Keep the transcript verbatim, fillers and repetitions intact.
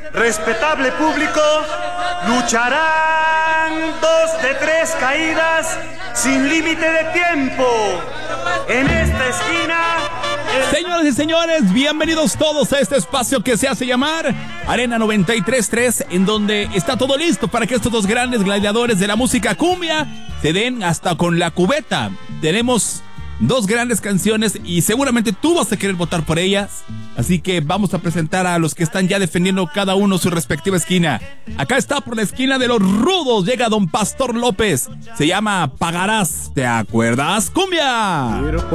respetable público, lucharán dos de tres caídas sin límite de tiempo. En esta esquina... El... Señoras y señores, bienvenidos todos a este espacio que se hace llamar Arena noventa y tres punto tres, en donde está todo listo para que estos dos grandes gladiadores de la música cumbia se den hasta con la cubeta. Tenemos dos grandes canciones y seguramente tú vas a querer votar por ellas. Así que vamos a presentar a los que están ya defendiendo cada uno su respectiva esquina. Acá está por la esquina de los rudos, llega don Pastor López. Se llama Pagarás. ¿Te acuerdas, cumbia?